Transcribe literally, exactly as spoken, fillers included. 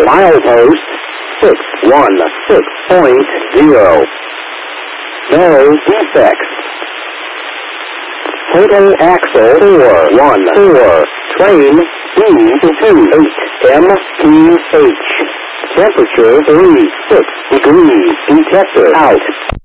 Milepost six one six point zero. No defects. Total axle four one four. Train E two eight M P H. Temperature three six degrees. Detector out.